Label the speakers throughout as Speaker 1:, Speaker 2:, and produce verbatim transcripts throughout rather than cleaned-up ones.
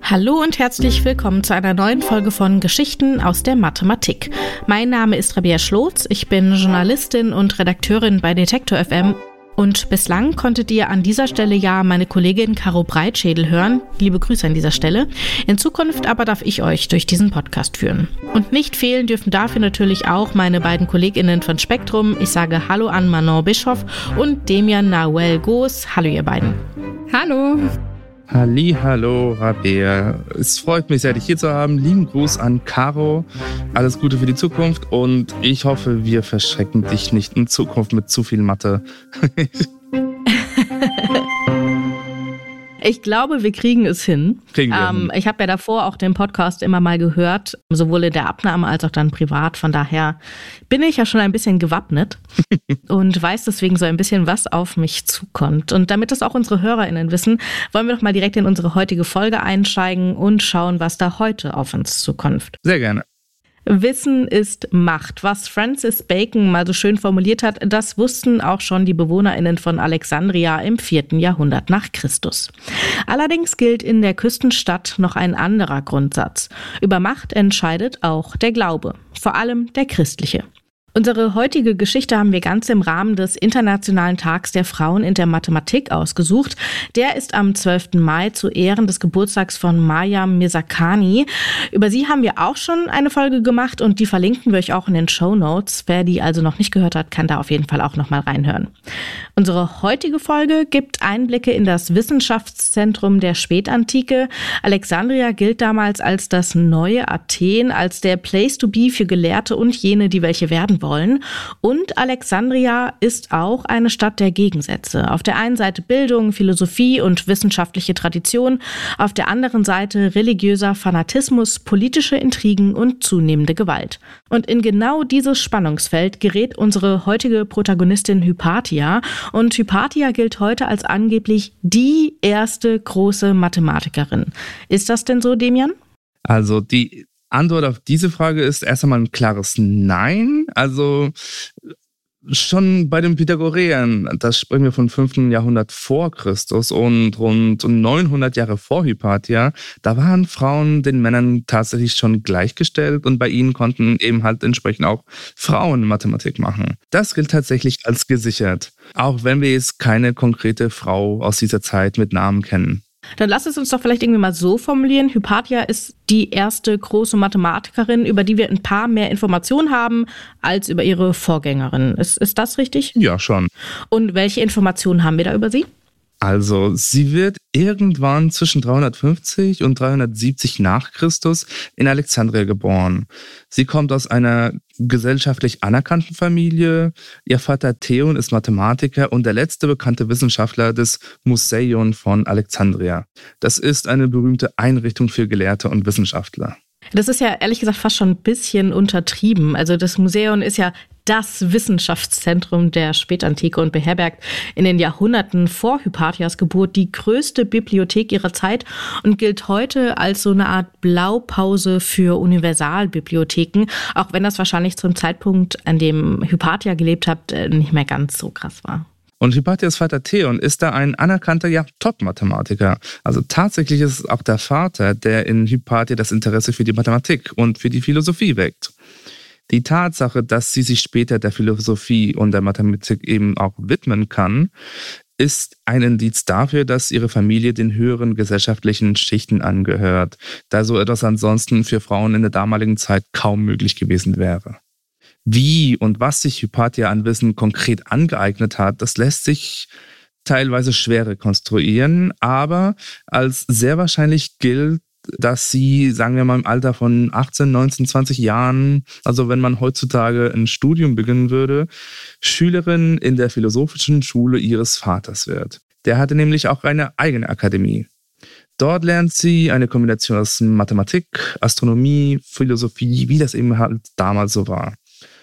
Speaker 1: Hallo und herzlich willkommen zu einer neuen Folge von Geschichten aus der Mathematik. Mein Name ist Rabea Schlotz, ich bin Journalistin und Redakteurin bei Detektor F M und bislang konntet ihr an dieser Stelle ja meine Kollegin Caro Breitschädel hören. Liebe Grüße an dieser Stelle. In Zukunft aber darf ich euch durch diesen Podcast führen. Und nicht fehlen dürfen dafür natürlich auch meine beiden KollegInnen von Spektrum. Ich sage Hallo an Manon Bischoff und Demian Nahuel Goos. Hallo ihr beiden.
Speaker 2: Hallo.
Speaker 3: Halli, hallo, Rabea. Es freut mich sehr, dich hier zu haben. Lieben Gruß an Caro. Alles Gute für die Zukunft und ich hoffe, wir verschrecken dich nicht in Zukunft mit zu viel Mathe.
Speaker 1: Ich glaube, wir kriegen es hin.
Speaker 3: Kriegen wir
Speaker 1: ähm,
Speaker 3: hin.
Speaker 1: Ich habe ja davor auch den Podcast immer mal gehört, sowohl in der Abnahme als auch dann privat. Von daher bin ich ja schon ein bisschen gewappnet und weiß deswegen so ein bisschen, was auf mich zukommt. Und damit das auch unsere HörerInnen wissen, wollen wir doch mal direkt in unsere heutige Folge einsteigen und schauen, was da heute auf uns zukommt.
Speaker 3: Sehr gerne.
Speaker 1: Wissen ist Macht. Was Francis Bacon mal so schön formuliert hat, das wussten auch schon die BewohnerInnen von Alexandria im vierten Jahrhundert nach Christus. Allerdings gilt in der Küstenstadt noch ein anderer Grundsatz. Über Macht entscheidet auch der Glaube, vor allem der christliche. Unsere heutige Geschichte haben wir ganz im Rahmen des Internationalen Tags der Frauen in der Mathematik ausgesucht. Der ist am zwölften Mai zu Ehren des Geburtstags von Maryam Mirzakhani. Über sie haben wir auch schon eine Folge gemacht und die verlinken wir euch auch in den Shownotes. Wer die also noch nicht gehört hat, kann da auf jeden Fall auch noch mal reinhören. Unsere heutige Folge gibt Einblicke in das Wissenschaftszentrum der Spätantike. Alexandria gilt damals als das neue Athen, als der Place to be für Gelehrte und jene, die welche werden wollen. Und Alexandria ist auch eine Stadt der Gegensätze. Auf der einen Seite Bildung, Philosophie und wissenschaftliche Tradition, auf der anderen Seite religiöser Fanatismus, politische Intrigen und zunehmende Gewalt. Und in genau dieses Spannungsfeld gerät unsere heutige Protagonistin Hypatia. Und Hypatia gilt heute als angeblich die erste große Mathematikerin. Ist das denn so, Demian?
Speaker 3: Also die Antwort auf diese Frage ist erst einmal ein klares Nein. Also schon bei den Pythagoreern, das sprechen wir vom fünften Jahrhundert vor Christus und rund neunhundert Jahre vor Hypatia, da waren Frauen den Männern tatsächlich schon gleichgestellt und bei ihnen konnten eben halt entsprechend auch Frauen Mathematik machen. Das gilt tatsächlich als gesichert, auch wenn wir jetzt keine konkrete Frau aus dieser Zeit mit Namen kennen.
Speaker 1: Dann lass es uns doch vielleicht irgendwie mal so formulieren. Hypatia ist die erste große Mathematikerin, über die wir ein paar mehr Informationen haben als über ihre Vorgängerin. Ist, ist das richtig?
Speaker 3: Ja, schon.
Speaker 1: Und welche Informationen haben wir da über sie?
Speaker 3: Also, sie wird irgendwann zwischen dreihundertfünfzig und dreihundertsiebzig nach Christus in Alexandria geboren. Sie kommt aus einer gesellschaftlich anerkannten Familie. Ihr Vater Theon ist Mathematiker und der letzte bekannte Wissenschaftler des Museion von Alexandria. Das ist eine berühmte Einrichtung für Gelehrte und Wissenschaftler.
Speaker 1: Das ist ja ehrlich gesagt fast schon ein bisschen untertrieben. Also das Museion ist ja das Wissenschaftszentrum der Spätantike und beherbergt in den Jahrhunderten vor Hypatias Geburt die größte Bibliothek ihrer Zeit und gilt heute als so eine Art Blaupause für Universalbibliotheken, auch wenn das wahrscheinlich zum Zeitpunkt, an dem Hypatia gelebt hat, nicht mehr ganz so krass war.
Speaker 3: Und Hypatias Vater Theon ist da ein anerkannter, ja, Top-Mathematiker. Also tatsächlich ist es auch der Vater, der in Hypatia das Interesse für die Mathematik und für die Philosophie weckt. Die Tatsache, dass sie sich später der Philosophie und der Mathematik eben auch widmen kann, ist ein Indiz dafür, dass ihre Familie den höheren gesellschaftlichen Schichten angehört, da so etwas ansonsten für Frauen in der damaligen Zeit kaum möglich gewesen wäre. Wie und was sich Hypatia an Wissen konkret angeeignet hat, das lässt sich teilweise schwer rekonstruieren, aber als sehr wahrscheinlich gilt, dass sie, sagen wir mal, im Alter von achtzehn, neunzehn, zwanzig Jahren, also wenn man heutzutage ein Studium beginnen würde, Schülerin in der philosophischen Schule ihres Vaters wird. Der hatte nämlich auch eine eigene Akademie. Dort lernt sie eine Kombination aus Mathematik, Astronomie, Philosophie, wie das eben halt damals so war.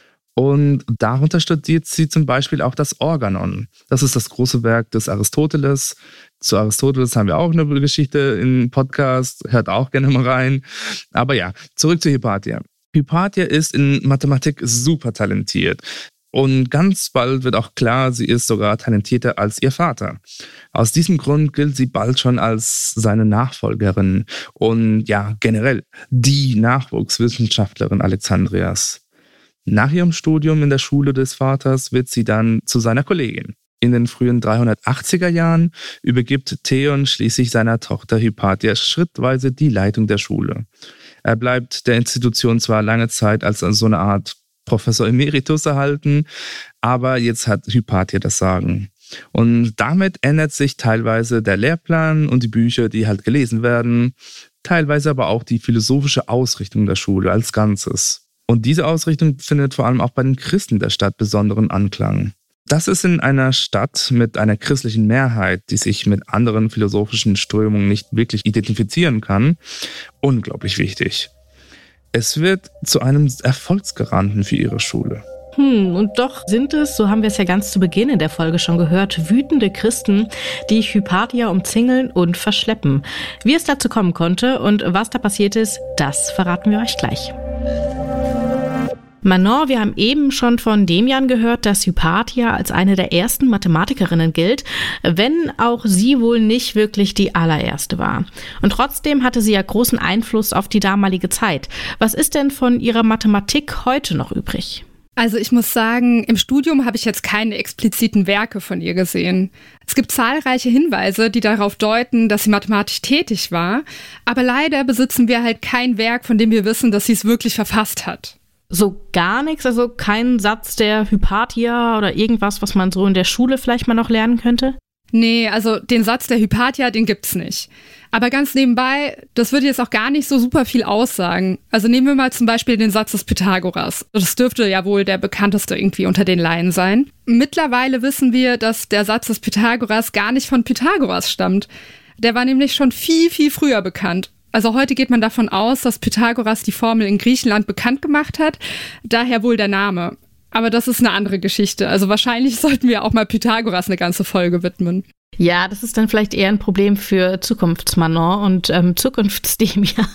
Speaker 3: Und darunter studiert sie zum Beispiel auch das Organon. Das ist das große Werk des Aristoteles. Zu Aristoteles haben wir auch eine Geschichte im Podcast. Hört auch gerne mal rein. Aber ja, zurück zu Hypatia. Hypatia ist in Mathematik super talentiert. Und ganz bald wird auch klar, sie ist sogar talentierter als ihr Vater. Aus diesem Grund gilt sie bald schon als seine Nachfolgerin und ja, generell die Nachwuchswissenschaftlerin Alexandrias. Nach ihrem Studium in der Schule des Vaters wird sie dann zu seiner Kollegin. In den frühen dreihundertachtziger Jahren übergibt Theon schließlich seiner Tochter Hypatia schrittweise die Leitung der Schule. Er bleibt der Institution zwar lange Zeit als so eine Art Professor Emeritus erhalten, aber jetzt hat Hypatia das Sagen. Und damit ändert sich teilweise der Lehrplan und die Bücher, die halt gelesen werden, teilweise aber auch die philosophische Ausrichtung der Schule als Ganzes. Und diese Ausrichtung findet vor allem auch bei den Christen der Stadt besonderen Anklang. Das ist in einer Stadt mit einer christlichen Mehrheit, die sich mit anderen philosophischen Strömungen nicht wirklich identifizieren kann, unglaublich wichtig. Es wird zu einem Erfolgsgaranten für ihre Schule.
Speaker 1: Hm, und doch sind es, so haben wir es ja ganz zu Beginn in der Folge schon gehört, wütende Christen, die Hypatia umzingeln und verschleppen. Wie es dazu kommen konnte und was da passiert ist, das verraten wir euch gleich. Manon, wir haben eben schon von Demian gehört, dass Hypatia als eine der ersten Mathematikerinnen gilt, wenn auch sie wohl nicht wirklich die allererste war. Und trotzdem hatte sie ja großen Einfluss auf die damalige Zeit. Was ist denn von ihrer Mathematik heute noch übrig?
Speaker 2: Also ich muss sagen, im Studium habe ich jetzt keine expliziten Werke von ihr gesehen. Es gibt zahlreiche Hinweise, die darauf deuten, dass sie mathematisch tätig war, aber leider besitzen wir halt kein Werk, von dem wir wissen, dass sie es wirklich verfasst hat.
Speaker 1: So gar nichts, also kein Satz der Hypatia oder irgendwas, was man so in der Schule vielleicht mal noch lernen könnte?
Speaker 2: Nee, also den Satz der Hypatia, den gibt's nicht. Aber ganz nebenbei, das würde jetzt auch gar nicht so super viel aussagen. Also nehmen wir mal zum Beispiel den Satz des Pythagoras. Das dürfte ja wohl der bekannteste irgendwie unter den Laien sein. Mittlerweile wissen wir, dass der Satz des Pythagoras gar nicht von Pythagoras stammt. Der war nämlich schon viel, viel früher bekannt. Also heute geht man davon aus, dass Pythagoras die Formel in Griechenland bekannt gemacht hat, daher wohl der Name. Aber das ist eine andere Geschichte. Also wahrscheinlich sollten wir auch mal Pythagoras eine ganze Folge widmen.
Speaker 1: Ja, das ist dann vielleicht eher ein Problem für Zukunftsmanon und ähm, Zukunftsdemian.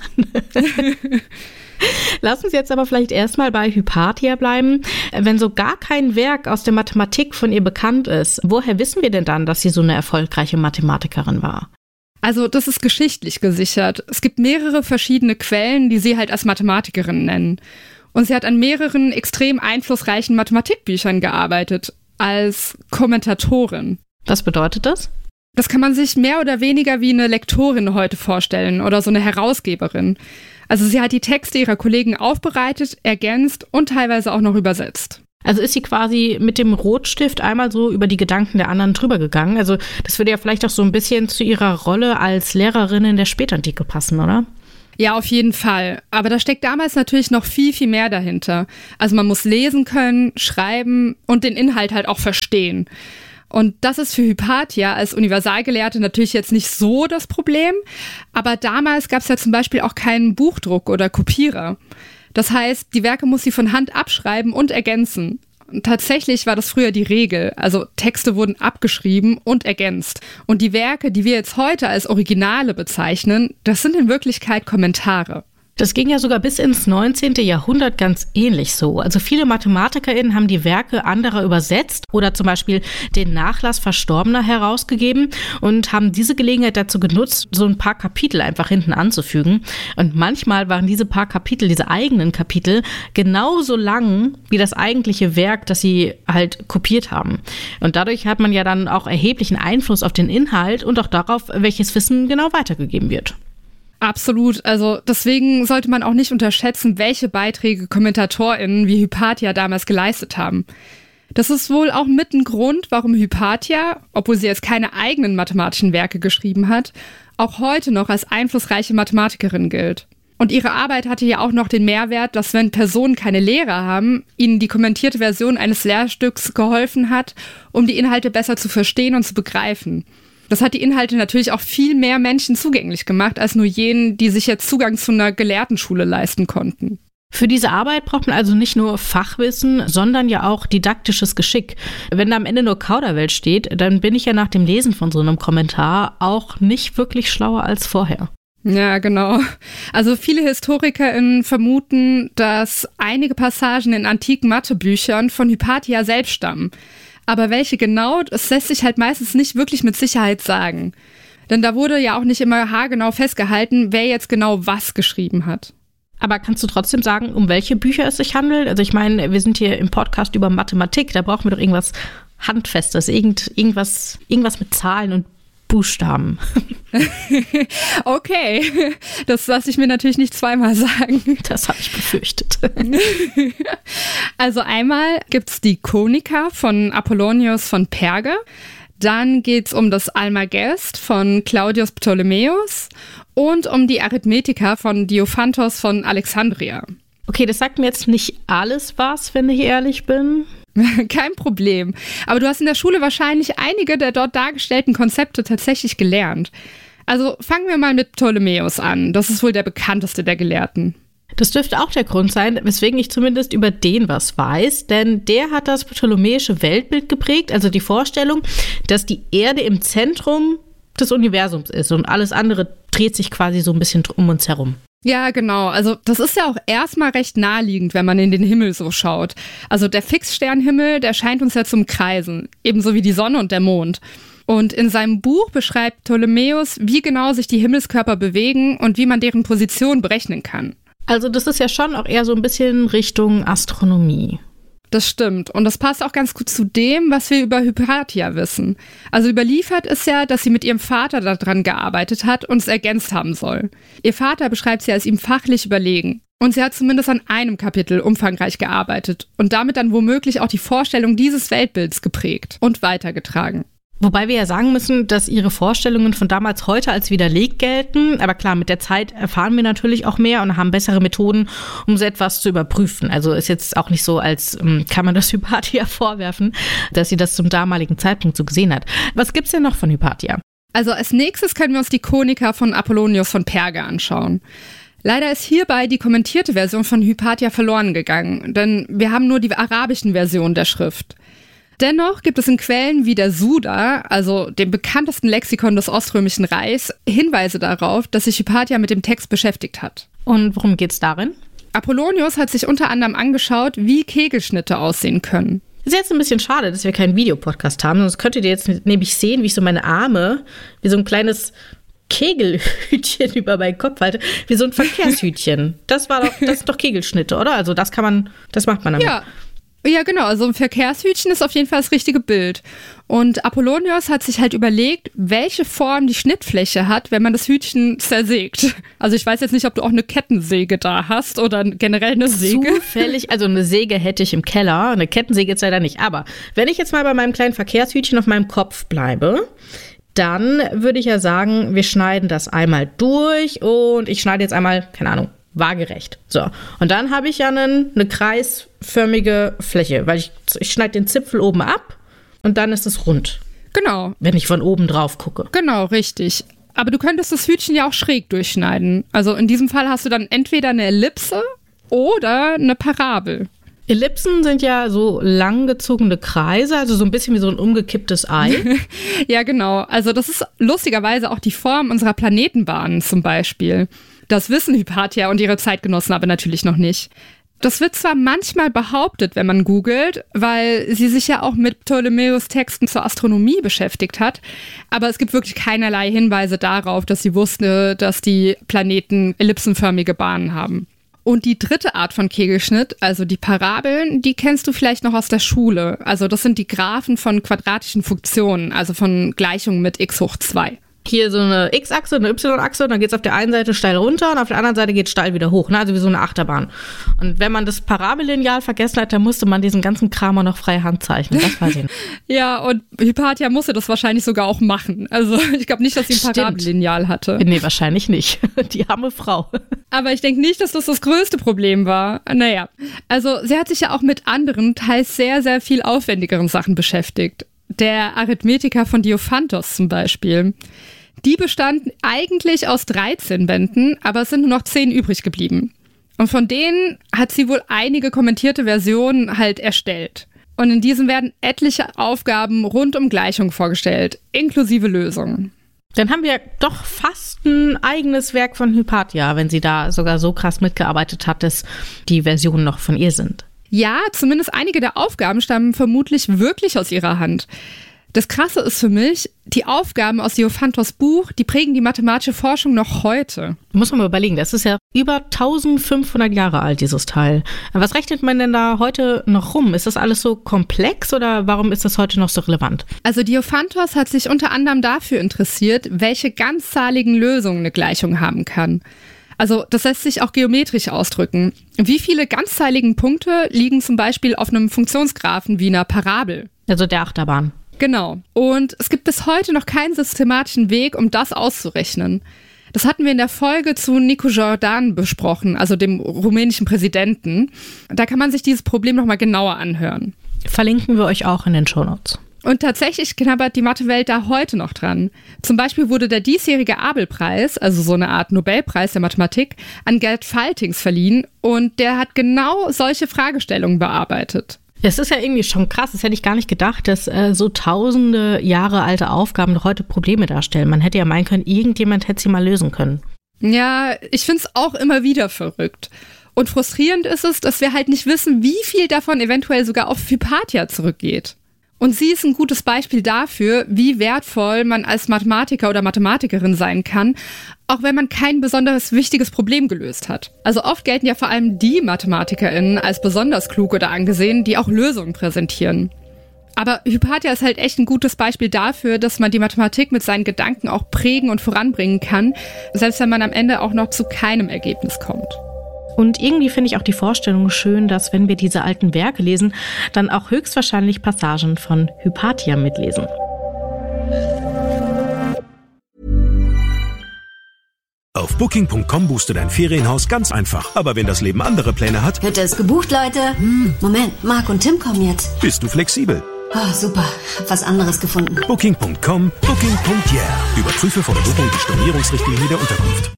Speaker 1: Lass uns jetzt aber vielleicht erstmal bei Hypatia bleiben. Wenn so gar kein Werk aus der Mathematik von ihr bekannt ist, woher wissen wir denn dann, dass sie so eine erfolgreiche Mathematikerin war?
Speaker 2: Also das ist geschichtlich gesichert. Es gibt mehrere verschiedene Quellen, die sie halt als Mathematikerin nennen. Und sie hat an mehreren extrem einflussreichen Mathematikbüchern gearbeitet, als Kommentatorin.
Speaker 1: Was bedeutet das?
Speaker 2: Das kann man sich mehr oder weniger wie eine Lektorin heute vorstellen oder so eine Herausgeberin. Also sie hat die Texte ihrer Kollegen aufbereitet, ergänzt und teilweise auch noch übersetzt.
Speaker 1: Also ist sie quasi mit dem Rotstift einmal so über die Gedanken der anderen drüber gegangen. Also das würde ja vielleicht auch so ein bisschen zu ihrer Rolle als Lehrerin in der Spätantike passen, oder?
Speaker 2: Ja, auf jeden Fall. Aber da steckt damals natürlich noch viel, viel mehr dahinter. Also man muss lesen können, schreiben und den Inhalt halt auch verstehen. Und das ist für Hypatia als Universalgelehrte natürlich jetzt nicht so das Problem. Aber damals gab es ja zum Beispiel auch keinen Buchdruck oder Kopierer. Das heißt, die Werke muss sie von Hand abschreiben und ergänzen. Und tatsächlich war das früher die Regel. Also Texte wurden abgeschrieben und ergänzt. Und die Werke, die wir jetzt heute als Originale bezeichnen, das sind in Wirklichkeit Kommentare.
Speaker 1: Das ging ja sogar bis ins neunzehnten Jahrhundert ganz ähnlich so. Also viele MathematikerInnen haben die Werke anderer übersetzt oder zum Beispiel den Nachlass Verstorbener herausgegeben und haben diese Gelegenheit dazu genutzt, so ein paar Kapitel einfach hinten anzufügen. Und manchmal waren diese paar Kapitel, diese eigenen Kapitel, genauso lang wie das eigentliche Werk, das sie halt kopiert haben. Und dadurch hat man ja dann auch erheblichen Einfluss auf den Inhalt und auch darauf, welches Wissen genau weitergegeben wird.
Speaker 2: Absolut. Also deswegen sollte man auch nicht unterschätzen, welche Beiträge KommentatorInnen wie Hypatia damals geleistet haben. Das ist wohl auch mit ein Grund, warum Hypatia, obwohl sie jetzt keine eigenen mathematischen Werke geschrieben hat, auch heute noch als einflussreiche Mathematikerin gilt. Und ihre Arbeit hatte ja auch noch den Mehrwert, dass wenn Personen keine Lehrer haben, ihnen die kommentierte Version eines Lehrstücks geholfen hat, um die Inhalte besser zu verstehen und zu begreifen. Das hat die Inhalte natürlich auch viel mehr Menschen zugänglich gemacht, als nur jenen, die sich jetzt Zugang zu einer Gelehrtenschule leisten konnten.
Speaker 1: Für diese Arbeit braucht man also nicht nur Fachwissen, sondern ja auch didaktisches Geschick. Wenn da am Ende nur Kauderwelsch steht, dann bin ich ja nach dem Lesen von so einem Kommentar auch nicht wirklich schlauer als vorher.
Speaker 2: Ja, genau. Also viele HistorikerInnen vermuten, dass einige Passagen in antiken Mathebüchern von Hypatia selbst stammen. Aber welche genau, das lässt sich halt meistens nicht wirklich mit Sicherheit sagen. Denn da wurde ja auch nicht immer haargenau festgehalten, wer jetzt genau was geschrieben hat.
Speaker 1: Aber kannst du trotzdem sagen, um welche Bücher es sich handelt? Also ich meine, wir sind hier im Podcast über Mathematik, da brauchen wir doch irgendwas Handfestes, irgend, irgendwas, irgendwas mit Zahlen und Buchstaben.
Speaker 2: Okay, das lasse ich mir natürlich nicht zweimal sagen.
Speaker 1: Das habe ich befürchtet.
Speaker 2: Also einmal gibt es die Konika von Apollonius von Perge. Dann geht es um das Almagest von Claudius Ptolemäus und um die Arithmetika von Diophantos von Alexandria.
Speaker 1: Okay, das sagt mir jetzt nicht alles was, wenn ich ehrlich bin.
Speaker 2: Kein Problem. Aber du hast in der Schule wahrscheinlich einige der dort dargestellten Konzepte tatsächlich gelernt. Also fangen wir mal mit Ptolemäus an. Das ist wohl der bekannteste der Gelehrten.
Speaker 1: Das dürfte auch der Grund sein, weswegen ich zumindest über den was weiß, denn der hat das ptolemäische Weltbild geprägt, also die Vorstellung, dass die Erde im Zentrum des Universums ist und alles andere dreht sich quasi so ein bisschen um uns herum.
Speaker 2: Ja, genau. Also das ist ja auch erstmal recht naheliegend, wenn man in den Himmel so schaut. Also der Fixsternhimmel, der scheint uns ja zum Kreisen, ebenso wie die Sonne und der Mond. Und in seinem Buch beschreibt Ptolemäus, wie genau sich die Himmelskörper bewegen und wie man deren Position berechnen kann.
Speaker 1: Also das ist ja schon auch eher so ein bisschen Richtung Astronomie.
Speaker 2: Das stimmt. Und das passt auch ganz gut zu dem, was wir über Hypatia wissen. Also überliefert ist ja, dass sie mit ihrem Vater daran gearbeitet hat und es ergänzt haben soll. Ihr Vater beschreibt sie als ihm fachlich überlegen. Und sie hat zumindest an einem Kapitel umfangreich gearbeitet und damit dann womöglich auch die Vorstellung dieses Weltbilds geprägt und weitergetragen.
Speaker 1: Wobei wir ja sagen müssen, dass ihre Vorstellungen von damals heute als widerlegt gelten. Aber klar, mit der Zeit erfahren wir natürlich auch mehr und haben bessere Methoden, um so etwas zu überprüfen. Also ist jetzt auch nicht so, als kann man das Hypatia vorwerfen, dass sie das zum damaligen Zeitpunkt so gesehen hat. Was gibt's denn noch von Hypatia?
Speaker 2: Also als nächstes können wir uns die Konika von Apollonius von Perge anschauen. Leider ist hierbei die kommentierte Version von Hypatia verloren gegangen, denn wir haben nur die arabischen Versionen der Schrift. Dennoch gibt es in Quellen wie der Suda, also dem bekanntesten Lexikon des Oströmischen Reichs, Hinweise darauf, dass sich Hypatia mit dem Text beschäftigt hat.
Speaker 1: Und worum geht's darin?
Speaker 2: Apollonius hat sich unter anderem angeschaut, wie Kegelschnitte aussehen können.
Speaker 1: Ist jetzt ein bisschen schade, dass wir keinen Videopodcast haben, sonst könntet ihr jetzt nämlich sehen, wie ich so meine Arme, wie so ein kleines Kegelhütchen über meinen Kopf halte, wie so ein Verkehrshütchen. Das war doch, das sind doch Kegelschnitte, oder? Also das kann man, das macht man damit.
Speaker 2: Ja. Ja, genau. Also ein Verkehrshütchen ist auf jeden Fall das richtige Bild. Und Apollonius hat sich halt überlegt, welche Form die Schnittfläche hat, wenn man das Hütchen zersägt. Also ich weiß jetzt nicht, ob du auch eine Kettensäge da hast oder generell eine Säge.
Speaker 1: Zufällig, also eine Säge hätte ich im Keller, eine Kettensäge jetzt leider nicht. Aber wenn ich jetzt mal bei meinem kleinen Verkehrshütchen auf meinem Kopf bleibe, dann würde ich ja sagen, wir schneiden das einmal durch und ich schneide jetzt einmal, keine Ahnung, waagerecht. So, und dann habe ich ja einen, eine kreisförmige Fläche, weil ich, ich schneide den Zipfel oben ab und dann ist es rund.
Speaker 2: Genau.
Speaker 1: Wenn ich von oben drauf gucke.
Speaker 2: Genau, richtig. Aber du könntest das Hütchen ja auch schräg durchschneiden. Also in diesem Fall hast du dann entweder eine Ellipse oder eine Parabel.
Speaker 1: Ellipsen sind ja so langgezogene Kreise, also so ein bisschen wie so ein umgekipptes Ei.
Speaker 2: Ja, genau. Also das ist lustigerweise auch die Form unserer Planetenbahnen zum Beispiel. Das wissen Hypatia und ihre Zeitgenossen aber natürlich noch nicht. Das wird zwar manchmal behauptet, wenn man googelt, weil sie sich ja auch mit Ptolemäus Texten zur Astronomie beschäftigt hat, aber es gibt wirklich keinerlei Hinweise darauf, dass sie wusste, dass die Planeten ellipsenförmige Bahnen haben. Und die dritte Art von Kegelschnitt, also die Parabeln, die kennst du vielleicht noch aus der Schule. Also das sind die Graphen von quadratischen Funktionen, also von Gleichungen mit x hoch zwei.
Speaker 1: Hier so eine X-Achse, eine Y-Achse und dann geht es auf der einen Seite steil runter und auf der anderen Seite geht es steil wieder hoch, ne? Also wie so eine Achterbahn. Und wenn man das Parabellineal vergessen hat, dann musste man diesen ganzen Kram auch noch freie Hand zeichnen, das weiß ich nicht.
Speaker 2: Ja, und Hypatia musste das wahrscheinlich sogar auch machen. Also ich glaube nicht, dass sie ein Parabellineal hatte.
Speaker 1: Nee, wahrscheinlich nicht. Die arme Frau.
Speaker 2: Aber ich denke nicht, dass das das größte Problem war. Naja, also sie hat sich ja auch mit anderen, teils sehr, sehr viel aufwendigeren Sachen beschäftigt. Der Arithmetika von Diophantos zum Beispiel. Die bestanden eigentlich aus dreizehn Bänden, aber es sind nur noch zehn übrig geblieben. Und von denen hat sie wohl einige kommentierte Versionen halt erstellt. Und in diesen werden etliche Aufgaben rund um Gleichungen vorgestellt, inklusive Lösungen.
Speaker 1: Dann haben wir doch fast ein eigenes Werk von Hypatia, wenn sie da sogar so krass mitgearbeitet hat, dass die Versionen noch von ihr sind.
Speaker 2: Ja, zumindest einige der Aufgaben stammen vermutlich wirklich aus ihrer Hand. Das Krasse ist für mich, die Aufgaben aus Diophantos Buch, die prägen die mathematische Forschung noch heute.
Speaker 1: Muss man mal überlegen, das ist ja über eintausendfünfhundert Jahre alt, dieses Teil. Was rechnet man denn da heute noch rum? Ist das alles so komplex oder warum ist das heute noch so relevant?
Speaker 2: Also Diophantos hat sich unter anderem dafür interessiert, welche ganzzahligen Lösungen eine Gleichung haben kann. Also das lässt sich auch geometrisch ausdrücken. Wie viele ganzzahligen Punkte liegen zum Beispiel auf einem Funktionsgraphen wie einer Parabel?
Speaker 1: Also der Achterbahn.
Speaker 2: Genau. Und es gibt bis heute noch keinen systematischen Weg, um das auszurechnen. Das hatten wir in der Folge zu Nicu Jordan besprochen, also dem rumänischen Präsidenten. Da kann man sich dieses Problem nochmal genauer anhören.
Speaker 1: Verlinken wir euch auch in den Shownotes.
Speaker 2: Und tatsächlich knabbert die Mathewelt da heute noch dran. Zum Beispiel wurde der diesjährige Abel-Preis, also so eine Art Nobelpreis der Mathematik, an Gerd Faltings verliehen. Und der hat genau solche Fragestellungen bearbeitet.
Speaker 1: Es ist ja irgendwie schon krass, das hätte ich gar nicht gedacht, dass äh, so tausende Jahre alte Aufgaben noch heute Probleme darstellen. Man hätte ja meinen können, irgendjemand hätte sie mal lösen können.
Speaker 2: Ja, ich finde es auch immer wieder verrückt. Und frustrierend ist es, dass wir halt nicht wissen, wie viel davon eventuell sogar auf Hypatia zurückgeht. Und sie ist ein gutes Beispiel dafür, wie wertvoll man als Mathematiker oder Mathematikerin sein kann, auch wenn man kein besonders wichtiges Problem gelöst hat. Also oft gelten ja vor allem die MathematikerInnen als besonders klug oder angesehen, die auch Lösungen präsentieren. Aber Hypatia ist halt echt ein gutes Beispiel dafür, dass man die Mathematik mit seinen Gedanken auch prägen und voranbringen kann, selbst wenn man am Ende auch noch zu keinem Ergebnis kommt.
Speaker 1: Und irgendwie finde ich auch die Vorstellung schön, dass wenn wir diese alten Werke lesen, dann auch höchstwahrscheinlich Passagen von Hypatia mitlesen.
Speaker 4: Auf Booking Punkt com buchst du dein Ferienhaus ganz einfach. Aber wenn das Leben andere Pläne hat...
Speaker 5: Hütte ist gebucht, Leute. Hm, Moment, Marc und Tim kommen jetzt.
Speaker 4: Bist du flexibel?
Speaker 5: Oh, super. Hab was anderes gefunden.
Speaker 4: Booking Punkt com, Booking Punkt yeah. Überprüfe vor der Buchung die Stornierungsrichtlinie der Unterkunft.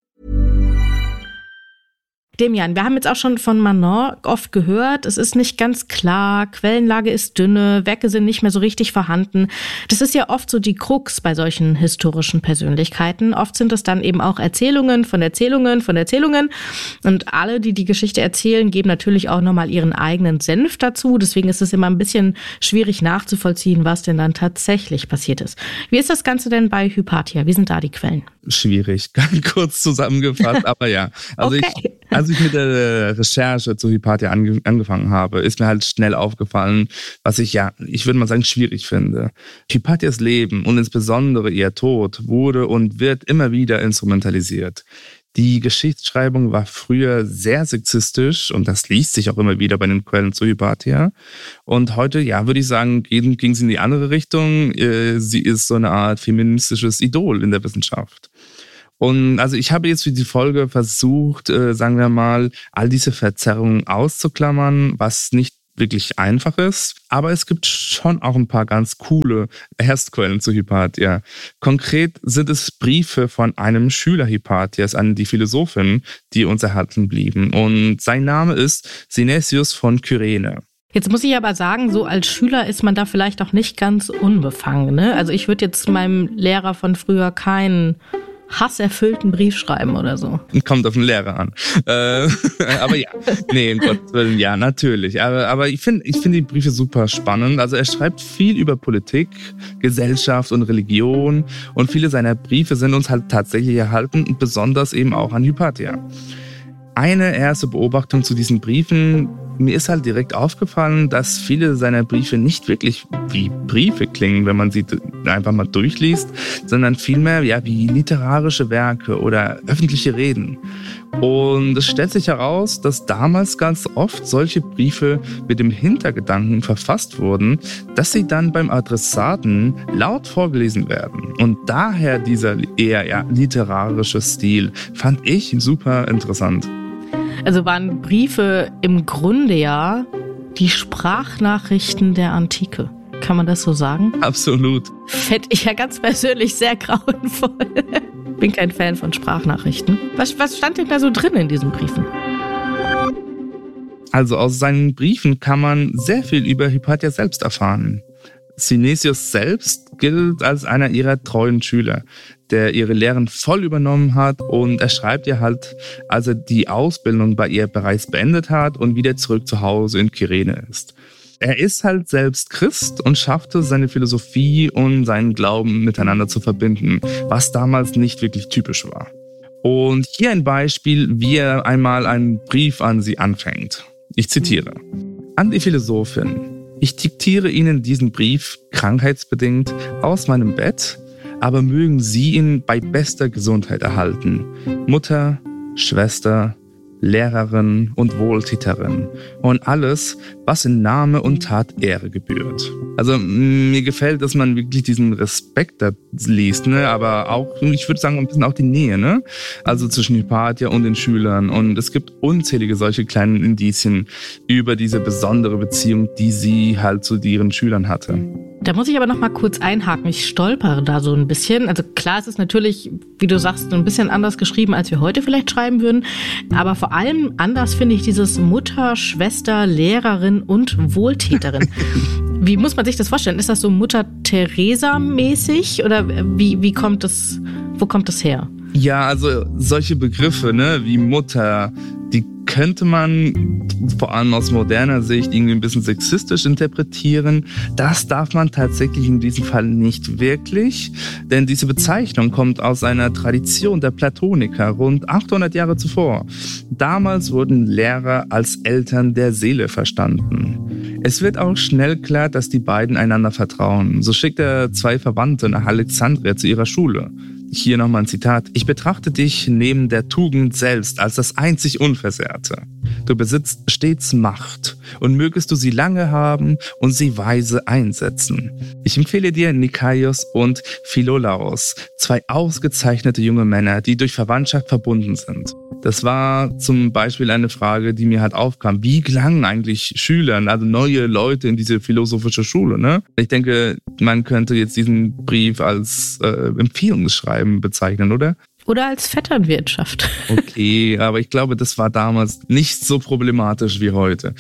Speaker 1: Demian, wir haben jetzt auch schon von Manon oft gehört, es ist nicht ganz klar, Quellenlage ist dünne, Werke sind nicht mehr so richtig vorhanden. Das ist ja oft so die Krux bei solchen historischen Persönlichkeiten. Oft sind es dann eben auch Erzählungen von Erzählungen von Erzählungen. Und alle, die die Geschichte erzählen, geben natürlich auch nochmal ihren eigenen Senf dazu. Deswegen ist es immer ein bisschen schwierig nachzuvollziehen, was denn dann tatsächlich passiert ist. Wie ist das Ganze denn bei Hypatia? Wie sind da die Quellen?
Speaker 3: Schwierig, ganz kurz zusammengefasst, aber ja. Also
Speaker 1: okay.
Speaker 3: ich, als ich mit der Recherche zu Hypatia ange, angefangen habe, ist mir halt schnell aufgefallen, was ich ja, ich würde mal sagen, schwierig finde. Hypatias Leben und insbesondere ihr Tod wurde und wird immer wieder instrumentalisiert. Die Geschichtsschreibung war früher sehr sexistisch und das liest sich auch immer wieder bei den Quellen zu Hypatia. Und heute, ja, würde ich sagen, ging, ging sie in die andere Richtung. Sie ist so eine Art feministisches Idol in der Wissenschaft. Und also ich habe jetzt für die Folge versucht, äh, sagen wir mal, all diese Verzerrungen auszuklammern, was nicht wirklich einfach ist. Aber es gibt schon auch ein paar ganz coole Erstquellen zu Hypatia. Konkret sind es Briefe von einem Schüler Hypatias an die Philosophin, die uns erhalten blieben. Und sein Name ist Synesius von Kyrene.
Speaker 1: Jetzt muss ich aber sagen, so als Schüler ist man da vielleicht auch nicht ganz unbefangen, ne? Also ich würde jetzt meinem Lehrer von früher keinen hasserfüllten Brief schreiben oder so.
Speaker 3: Kommt auf den Lehrer an. Äh, aber ja, nee, um Gottes Willen, ja, natürlich. Aber, aber ich finde ich finde die Briefe super spannend. Also er schreibt viel über Politik, Gesellschaft und Religion. Und viele seiner Briefe sind uns halt tatsächlich erhalten und besonders eben auch an Hypatia. Eine erste Beobachtung zu diesen Briefen, mir ist halt direkt aufgefallen, dass viele seiner Briefe nicht wirklich wie Briefe klingen, wenn man sie einfach mal durchliest, sondern vielmehr ja, wie literarische Werke oder öffentliche Reden. Und es stellt sich heraus, dass damals ganz oft solche Briefe mit dem Hintergedanken verfasst wurden, dass sie dann beim Adressaten laut vorgelesen werden. Und daher dieser eher ja, literarische Stil fand ich super interessant.
Speaker 1: Also waren Briefe im Grunde ja die Sprachnachrichten der Antike. Kann man das so sagen?
Speaker 3: Absolut.
Speaker 1: Fände ich ja ganz persönlich sehr grauenvoll. Bin kein Fan von Sprachnachrichten. Was, was stand denn da so drin in diesen Briefen?
Speaker 3: Also aus seinen Briefen kann man sehr viel über Hypatia selbst erfahren. Synesius selbst gilt als einer ihrer treuen Schüler. der ihre Lehren voll übernommen hat, und er schreibt ihr halt, als er die Ausbildung bei ihr bereits beendet hat und wieder zurück zu Hause in Kyrene ist. Er ist halt selbst Christ und schaffte seine Philosophie und seinen Glauben miteinander zu verbinden, was damals nicht wirklich typisch war. Und hier ein Beispiel, wie er einmal einen Brief an sie anfängt. Ich zitiere: An die Philosophin. Ich diktiere Ihnen diesen Brief krankheitsbedingt aus meinem Bett, aber mögen Sie ihn bei bester Gesundheit erhalten. Mutter, Schwester, Lehrerin und Wohltäterin und alles, was in Name und Tat Ehre gebührt. Also mir gefällt, dass man wirklich diesen Respekt da liest, ne? Aber auch, ich würde sagen, ein bisschen auch die Nähe, ne? Also zwischen Hypatia und den Schülern. Und es gibt unzählige solche kleinen Indizien über diese besondere Beziehung, die sie halt zu ihren Schülern hatte.
Speaker 1: Da muss ich aber noch mal kurz einhaken. Ich stolpere da so ein bisschen. Also klar, es ist natürlich, wie du sagst, so ein bisschen anders geschrieben, als wir heute vielleicht schreiben würden. Aber vor allem anders finde ich dieses Mutter, Schwester, Lehrerin und Wohltäterin. Wie muss man sich das vorstellen? Ist das so Mutter Teresa-mäßig oder wie, wie kommt das, wo kommt das her?
Speaker 3: Ja, also solche Begriffe, ne, wie Mutter, die könnte man vor allem aus moderner Sicht irgendwie ein bisschen sexistisch interpretieren. Das darf man tatsächlich in diesem Fall nicht wirklich, denn diese Bezeichnung kommt aus einer Tradition der Platoniker rund achthundert Jahre zuvor. Damals wurden Lehrer als Eltern der Seele verstanden. Es wird auch schnell klar, dass die beiden einander vertrauen. So schickt er zwei Verwandte nach Alexandria zu ihrer Schule. Hier nochmal ein Zitat. Ich betrachte dich neben der Tugend selbst als das einzig Unversehrte. Du besitzt stets Macht und mögest du sie lange haben und sie weise einsetzen. Ich empfehle dir Nikaios und Philolaos, zwei ausgezeichnete junge Männer, die durch Verwandtschaft verbunden sind. Das war zum Beispiel eine Frage, die mir halt aufkam. Wie gelangen eigentlich Schülern, also neue Leute in diese philosophische Schule, ne? Ich denke, man könnte jetzt diesen Brief als äh, Empfehlungsschreiben bezeichnen, oder?
Speaker 1: Oder als Vetternwirtschaft.
Speaker 3: Okay, aber ich glaube, das war damals nicht so problematisch wie heute.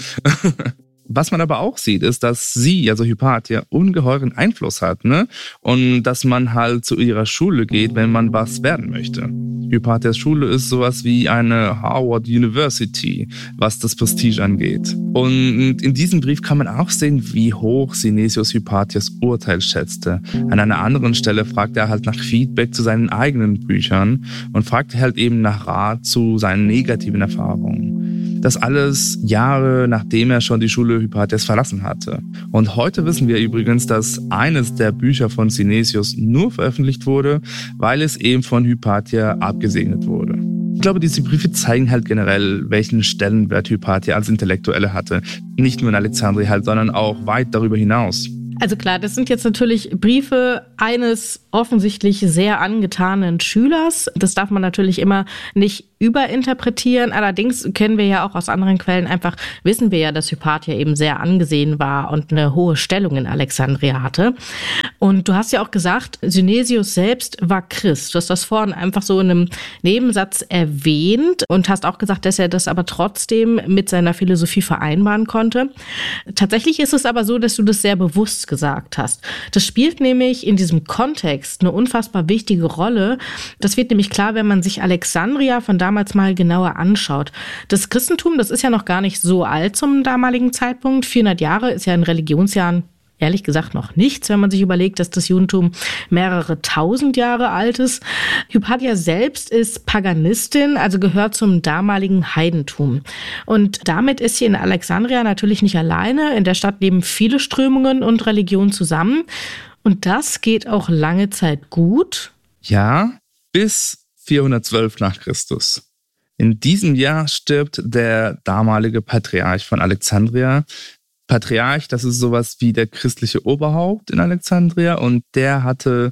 Speaker 3: Was man aber auch sieht, ist, dass sie, also Hypatia, ungeheuren Einfluss hat, ne? Und dass man halt zu ihrer Schule geht, wenn man was werden möchte. Hypatias Schule ist sowas wie eine Harvard University, was das Prestige angeht. Und in diesem Brief kann man auch sehen, wie hoch Synesius Hypatias Urteil schätzte. An einer anderen Stelle fragt er halt nach Feedback zu seinen eigenen Büchern und fragt halt eben nach Rat zu seinen negativen Erfahrungen. Das alles Jahre, nachdem er schon die Schule Hypatias verlassen hatte. Und heute wissen wir übrigens, dass eines der Bücher von Synesius nur veröffentlicht wurde, weil es eben von Hypatia abgesegnet wurde. Ich glaube, diese Briefe zeigen halt generell, welchen Stellenwert Hypatia als Intellektuelle hatte. Nicht nur in Alexandria halt, sondern auch weit darüber hinaus.
Speaker 1: Also klar, das sind jetzt natürlich Briefe eines offensichtlich sehr angetanen Schülers. Das darf man natürlich immer nicht überinterpretieren. Allerdings kennen wir ja auch aus anderen Quellen einfach, wissen wir ja, dass Hypatia eben sehr angesehen war und eine hohe Stellung in Alexandria hatte. Und du hast ja auch gesagt, Synesius selbst war Christ. Du hast das vorhin einfach so in einem Nebensatz erwähnt und hast auch gesagt, dass er das aber trotzdem mit seiner Philosophie vereinbaren konnte. Tatsächlich ist es aber so, dass du das sehr bewusst gesagt hast. Das spielt nämlich in diesem Kontext eine unfassbar wichtige Rolle. Das wird nämlich klar, wenn man sich Alexandria von damals mal genauer anschaut. Das Christentum, das ist ja noch gar nicht so alt zum damaligen Zeitpunkt. vierhundert Jahre ist ja in Religionsjahren ehrlich gesagt noch nichts, wenn man sich überlegt, dass das Judentum mehrere tausend Jahre alt ist. Hypatia selbst ist Paganistin, also gehört zum damaligen Heidentum. Und damit ist sie in Alexandria natürlich nicht alleine. In der Stadt leben viele Strömungen und Religionen zusammen. Und das geht auch lange Zeit gut.
Speaker 3: Ja, bis vierhundertzwölf nach Christus. In diesem Jahr stirbt der damalige Patriarch von Alexandria. Patriarch, das ist sowas wie der christliche Oberhaupt in Alexandria, und der hatte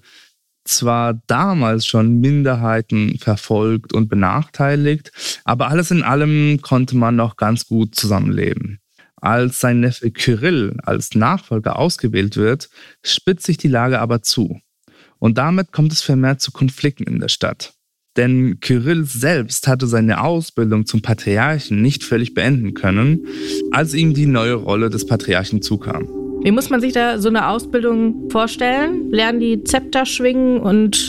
Speaker 3: zwar damals schon Minderheiten verfolgt und benachteiligt, aber alles in allem konnte man noch ganz gut zusammenleben. Als sein Neffe Kyrill als Nachfolger ausgewählt wird, spitzt sich die Lage aber zu. Und damit kommt es vermehrt zu Konflikten in der Stadt. Denn Kyrill selbst hatte seine Ausbildung zum Patriarchen nicht völlig beenden können, als ihm die neue Rolle des Patriarchen zukam.
Speaker 1: Wie muss man sich da so eine Ausbildung vorstellen? Lernen die Zepter schwingen und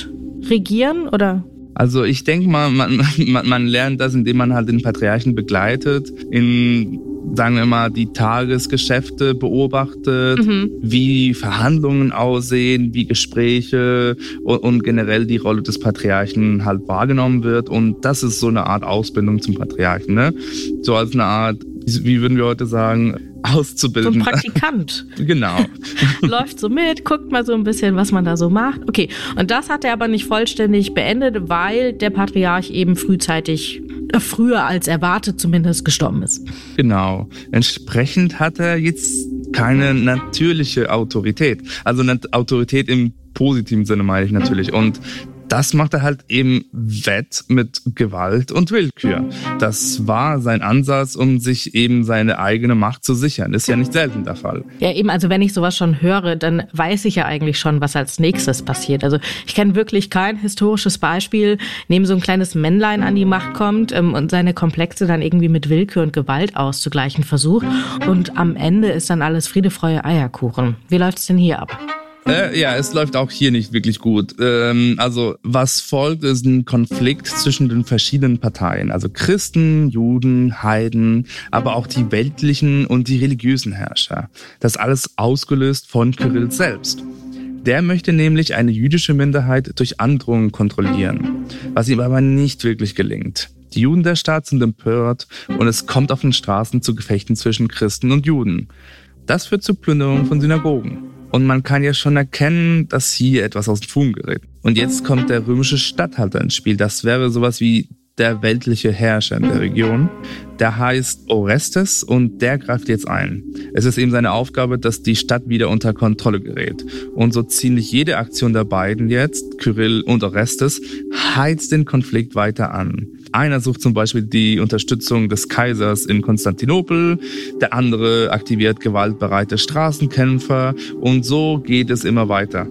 Speaker 1: regieren, oder?
Speaker 3: Also ich denke mal, man, man, man lernt das, indem man halt den Patriarchen begleitet, in, sagen wir mal, die Tagesgeschäfte beobachtet, mhm. wie Verhandlungen aussehen, wie Gespräche und, und generell die Rolle des Patriarchen halt wahrgenommen wird. Und das ist so eine Art Ausbildung zum Patriarchen, ne? So als eine Art, wie würden wir heute sagen, auszubilden.
Speaker 1: So ein Praktikant.
Speaker 3: Genau.
Speaker 1: Läuft so mit, guckt mal so ein bisschen, was man da so macht. Okay, und das hat er aber nicht vollständig beendet, weil der Patriarch eben frühzeitig, äh, früher als erwartet zumindest, gestorben ist.
Speaker 3: Genau. Entsprechend hat er jetzt keine natürliche Autorität. Also eine Autorität im positiven Sinne meine ich natürlich. Und das macht er halt eben wett mit Gewalt und Willkür. Das war sein Ansatz, um sich eben seine eigene Macht zu sichern. Ist ja nicht selten der Fall.
Speaker 1: Ja, eben, also wenn ich sowas schon höre, dann weiß ich ja eigentlich schon, was als nächstes passiert. Also ich kenne wirklich kein historisches Beispiel, in dem so ein kleines Männlein an die Macht kommt ähm, und seine Komplexe dann irgendwie mit Willkür und Gewalt auszugleichen versucht. Und am Ende ist dann alles Friede, Freude, Eierkuchen. Wie läuft's denn hier ab?
Speaker 3: Äh, ja, es läuft auch hier nicht wirklich gut. Ähm, also was folgt, ist ein Konflikt zwischen den verschiedenen Parteien. Also Christen, Juden, Heiden, aber auch die weltlichen und die religiösen Herrscher. Das alles ausgelöst von Kyrill selbst. Der möchte nämlich eine jüdische Minderheit durch Androhung kontrollieren, was ihm aber nicht wirklich gelingt. Die Juden der Stadt sind empört und es kommt auf den Straßen zu Gefechten zwischen Christen und Juden. Das führt zur Plünderung von Synagogen. Und man kann ja schon erkennen, dass hier etwas aus dem Fugen gerät. Und jetzt kommt der römische Statthalter ins Spiel. Das wäre sowas wie der weltliche Herrscher in der Region. Der heißt Orestes und der greift jetzt ein. Es ist eben seine Aufgabe, dass die Stadt wieder unter Kontrolle gerät. Und so ziemlich jede Aktion der beiden jetzt, Kyrill und Orestes, heizt den Konflikt weiter an. Einer sucht zum Beispiel die Unterstützung des Kaisers in Konstantinopel, der andere aktiviert gewaltbereite Straßenkämpfer und so geht es immer weiter.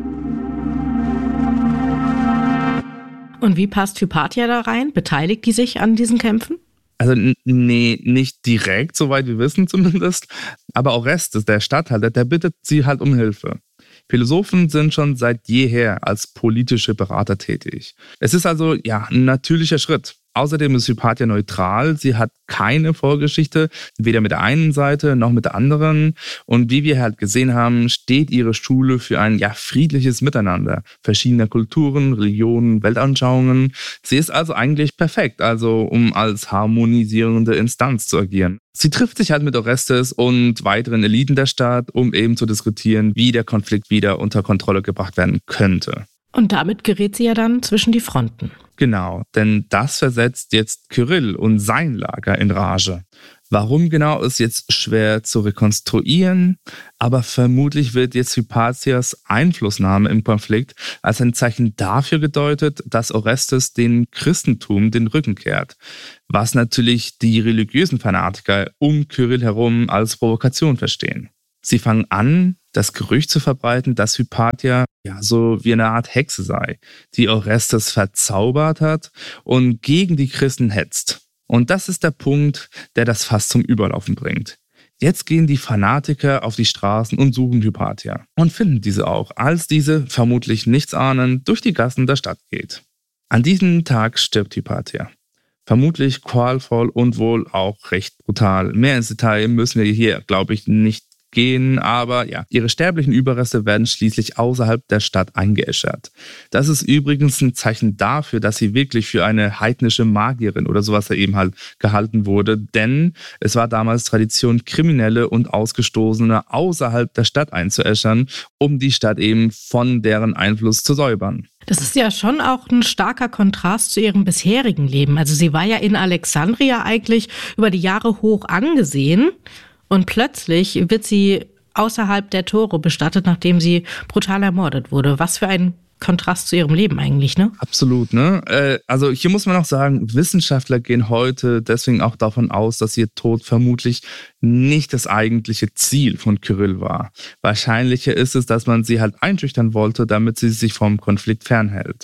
Speaker 1: Und wie passt Hypatia da rein? Beteiligt die sich an diesen Kämpfen?
Speaker 3: Also nee, nicht direkt, soweit wir wissen zumindest. Aber Orestes, der Statthalter, der bittet sie halt um Hilfe. Philosophen sind schon seit jeher als politische Berater tätig. Es ist also ja ein natürlicher Schritt. Außerdem ist Hypatia neutral. Sie hat keine Vorgeschichte, weder mit der einen Seite noch mit der anderen. Und wie wir halt gesehen haben, steht ihre Schule für ein ja friedliches Miteinander verschiedener Kulturen, Religionen, Weltanschauungen. Sie ist also eigentlich perfekt, also um als harmonisierende Instanz zu agieren. Sie trifft sich halt mit Orestes und weiteren Eliten der Stadt, um eben zu diskutieren, wie der Konflikt wieder unter Kontrolle gebracht werden könnte.
Speaker 1: Und damit gerät sie ja dann zwischen die Fronten.
Speaker 3: Genau, denn das versetzt jetzt Kyrill und sein Lager in Rage. Warum genau, ist jetzt schwer zu rekonstruieren, aber vermutlich wird jetzt Hypatias Einflussnahme im Konflikt als ein Zeichen dafür gedeutet, dass Orestes dem Christentum den Rücken kehrt, was natürlich die religiösen Fanatiker um Kyrill herum als Provokation verstehen. Sie fangen an, das Gerücht zu verbreiten, dass Hypatia ja so wie eine Art Hexe sei, die Orestes verzaubert hat und gegen die Christen hetzt. Und das ist der Punkt, der das Fass zum Überlaufen bringt. Jetzt gehen die Fanatiker auf die Straßen und suchen Hypatia und finden diese auch, als diese, vermutlich nichts ahnend, durch die Gassen der Stadt geht. An diesem Tag stirbt Hypatia. Vermutlich qualvoll und wohl auch recht brutal. Mehr ins Detail müssen wir hier, glaube ich, nicht gehen, aber ja, ihre sterblichen Überreste werden schließlich außerhalb der Stadt eingeäschert. Das ist übrigens ein Zeichen dafür, dass sie wirklich für eine heidnische Magierin oder sowas eben halt gehalten wurde, denn es war damals Tradition, Kriminelle und Ausgestoßene außerhalb der Stadt einzuäschern, um die Stadt eben von deren Einfluss zu säubern.
Speaker 1: Das ist ja schon auch ein starker Kontrast zu ihrem bisherigen Leben. Also sie war ja in Alexandria eigentlich über die Jahre hoch angesehen. Und plötzlich wird sie außerhalb der Tore bestattet, nachdem sie brutal ermordet wurde. Was für ein Kontrast zu ihrem Leben eigentlich, ne?
Speaker 3: Absolut, ne? Äh, also hier muss man auch sagen, Wissenschaftler gehen heute deswegen auch davon aus, dass ihr Tod vermutlich nicht das eigentliche Ziel von Kyrill war. Wahrscheinlicher ist es, dass man sie halt einschüchtern wollte, damit sie sich vom Konflikt fernhält.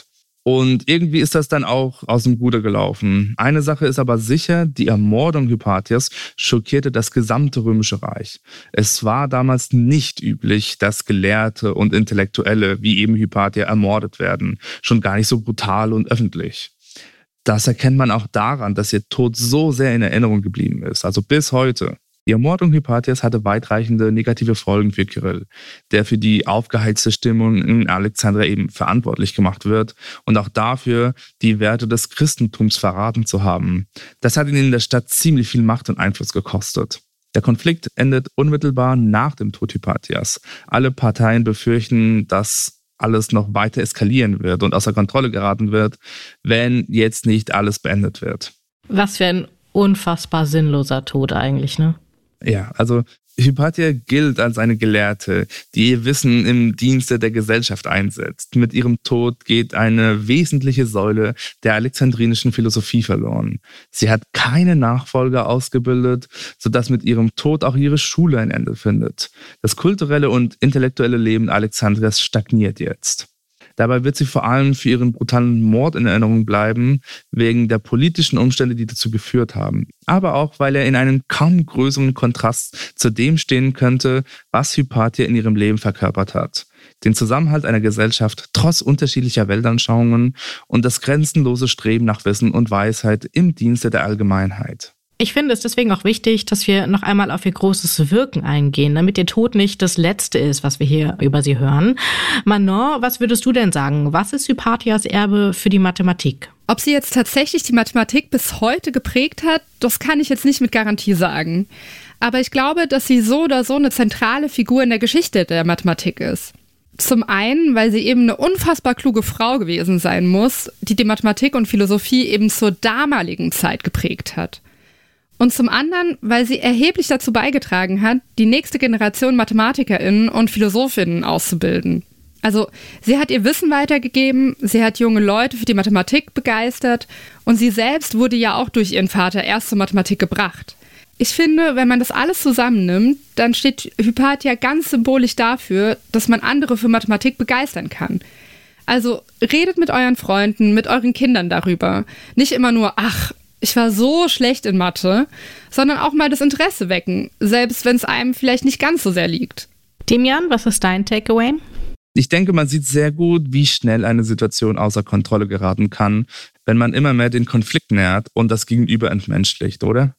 Speaker 3: Und irgendwie ist das dann auch aus dem Ruder gelaufen. Eine Sache ist aber sicher, die Ermordung Hypatias schockierte das gesamte Römische Reich. Es war damals nicht üblich, dass Gelehrte und Intellektuelle wie eben Hypatia ermordet werden. Schon gar nicht so brutal und öffentlich. Das erkennt man auch daran, dass ihr Tod so sehr in Erinnerung geblieben ist, also bis heute. Die Ermordung Hypatias hatte weitreichende negative Folgen für Kyrill, der für die aufgeheizte Stimmung in Alexandria eben verantwortlich gemacht wird und auch dafür, die Werte des Christentums verraten zu haben. Das hat ihn in der Stadt ziemlich viel Macht und Einfluss gekostet. Der Konflikt endet unmittelbar nach dem Tod Hypatias. Alle Parteien befürchten, dass alles noch weiter eskalieren wird und außer Kontrolle geraten wird, wenn jetzt nicht alles beendet wird.
Speaker 1: Was für ein unfassbar sinnloser Tod eigentlich, ne?
Speaker 3: Ja, also Hypatia gilt als eine Gelehrte, die ihr Wissen im Dienste der Gesellschaft einsetzt. Mit ihrem Tod geht eine wesentliche Säule der alexandrinischen Philosophie verloren. Sie hat keine Nachfolger ausgebildet, sodass mit ihrem Tod auch ihre Schule ein Ende findet. Das kulturelle und intellektuelle Leben Alexandrias stagniert jetzt. Dabei wird sie vor allem für ihren brutalen Mord in Erinnerung bleiben, wegen der politischen Umstände, die dazu geführt haben. Aber auch, weil er in einem kaum größeren Kontrast zu dem stehen könnte, was Hypatia in ihrem Leben verkörpert hat. Den Zusammenhalt einer Gesellschaft trotz unterschiedlicher Weltanschauungen und das grenzenlose Streben nach Wissen und Weisheit im Dienste der Allgemeinheit.
Speaker 1: Ich finde es deswegen auch wichtig, dass wir noch einmal auf ihr großes Wirken eingehen, damit ihr Tod nicht das Letzte ist, was wir hier über sie hören. Manon, was würdest du denn sagen? Was ist Hypatias Erbe für die Mathematik?
Speaker 2: Ob sie jetzt tatsächlich die Mathematik bis heute geprägt hat, das kann ich jetzt nicht mit Garantie sagen. Aber ich glaube, dass sie so oder so eine zentrale Figur in der Geschichte der Mathematik ist. Zum einen, weil sie eben eine unfassbar kluge Frau gewesen sein muss, die die Mathematik und Philosophie eben zur damaligen Zeit geprägt hat. Und zum anderen, weil sie erheblich dazu beigetragen hat, die nächste Generation MathematikerInnen und PhilosophInnen auszubilden. Also sie hat ihr Wissen weitergegeben, sie hat junge Leute für die Mathematik begeistert und sie selbst wurde ja auch durch ihren Vater erst zur Mathematik gebracht. Ich finde, wenn man das alles zusammennimmt, dann steht Hypatia ganz symbolisch dafür, dass man andere für Mathematik begeistern kann. Also redet mit euren Freunden, mit euren Kindern darüber. Nicht immer nur, ach, ich war so schlecht in Mathe, sondern auch mal das Interesse wecken, selbst wenn es einem vielleicht nicht ganz so sehr liegt.
Speaker 1: Demian, was ist dein Takeaway?
Speaker 3: Ich denke, man sieht sehr gut, wie schnell eine Situation außer Kontrolle geraten kann, wenn man immer mehr den Konflikt nährt und das Gegenüber entmenschlicht, oder?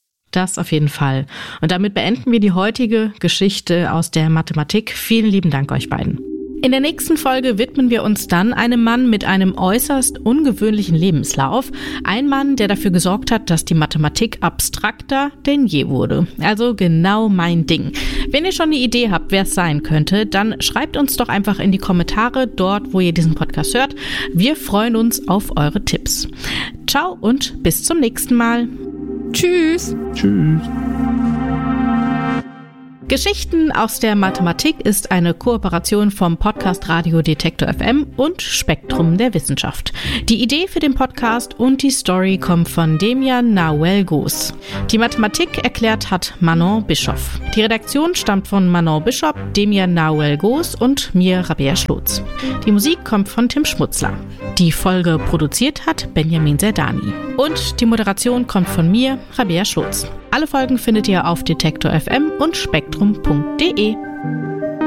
Speaker 1: Das auf jeden Fall. Und damit beenden wir die heutige Geschichte aus der Mathematik. Vielen lieben Dank euch beiden. In der nächsten Folge widmen wir uns dann einem Mann mit einem äußerst ungewöhnlichen Lebenslauf. Ein Mann, der dafür gesorgt hat, dass die Mathematik abstrakter denn je wurde. Also genau mein Ding. Wenn ihr schon eine Idee habt, wer es sein könnte, dann schreibt uns doch einfach in die Kommentare dort, wo ihr diesen Podcast hört. Wir freuen uns auf eure Tipps. Ciao und bis zum nächsten Mal.
Speaker 2: Tschüss.
Speaker 3: Tschüss.
Speaker 1: Geschichten aus der Mathematik ist eine Kooperation vom Podcast Radio Detektor F M und Spektrum der Wissenschaft. Die Idee für den Podcast und die Story kommt von Demian Nahuel Goos. Die Mathematik erklärt hat Manon Bischoff. Die Redaktion stammt von Manon Bischoff, Demian Nahuel Goos und mir, Rabea Schlotz. Die Musik kommt von Tim Schmutzler. Die Folge produziert hat Benjamin Serdani. Und die Moderation kommt von mir, Rabea Schlotz. Alle Folgen findet ihr auf Detektor F M und spektrum punkt de.